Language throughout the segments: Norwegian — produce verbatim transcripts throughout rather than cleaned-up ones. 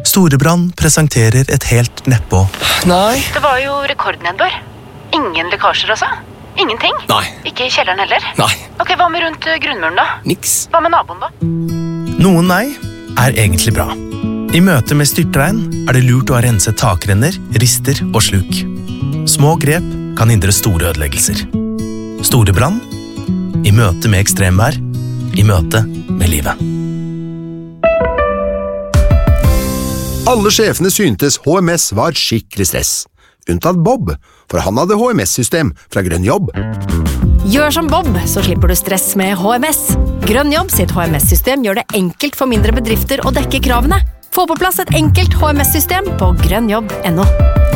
Storebrand presenterer et helt neppå. Nei. Det var jo rekordnedbør. Ingen lekkasjer altså? Ingenting? Nei. Ikke i kjelleren heller? Nei. Ok, hva med rundt grunnmuren da? Niks. Hva med naboen da? Noen nei er egentlig bra. I møte med styrtregn er det lurt å ha renset takrenner, rister og sluk. Små grep kan hindre store ødeleggelser. Storebrand. I møte med ekstremvær. I møte med livet. Alle sjefene syntes H M S var skikkelig stress. Unntatt Bob, for han hadde H M S-system fra Grønn Jobb. Gjør som Bob, så slipper du stress med H M S. Grønn Jobb sitt H M S-system gjør det enkelt for mindre bedrifter å dekke kravene. Få på plass et enkelt H M S-system på grønnjobb punktum no.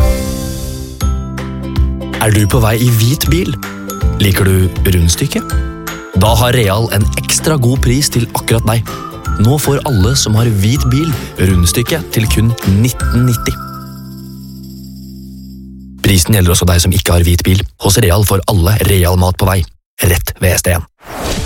Er du på vei i hvit bil? Liker du rundstykke? Da har Real en ekstra god pris til akkurat deg. Nå får alle som har hvit bil rundstykke til kun nitten nitti. Prisen gjelder også deg som ikke har hvit bil. Hos Real får alle Real mat på vei. Rett ved S D en.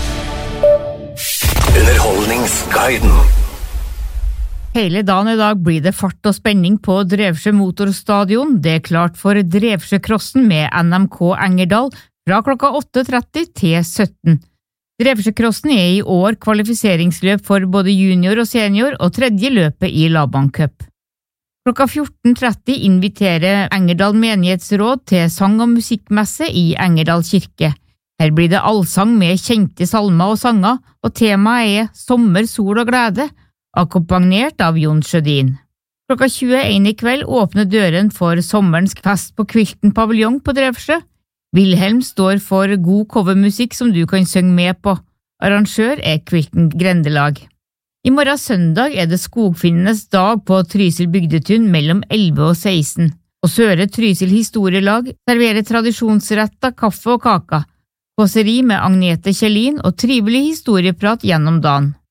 Underholdningsguiden. Hele dagen i dag blir det fart og spenning på Drevsjø Motorstadion. Det er klart for Drevsjøcrossen med N M K Engerdal fra klokka åtte tretti til sytten. Drevsjøcrossen er i år kvalifiseringsløp for både junior og senior og tredje løpet i Laban Cup. Klokka fjorten tretti inviterer Engerdal menighetsråd til sang- og musikkmesse i Engerdal kirke. Her blir det allsang med kjente salmer og sanger, og temaet er sommer, sol og glede, akkompagnert av Jon Sjødin. Klokka tjueen i kveld åpner døren for sommerens fest på Kvilten paviljong på Drevsjø. Wilhelm står for god covermusikk som du kan synge med på. Arrangør er Kvilten Grendelag. I morgen søndag er det skogfinnenes dag på Trysil bygdetun mellom elleve og seksten, og Søre Trysil historielag serverer tradisjonsretter, kaffe og kaka, kåseri med Agnete Kjellin og trivelig historieprat gjennom dagen.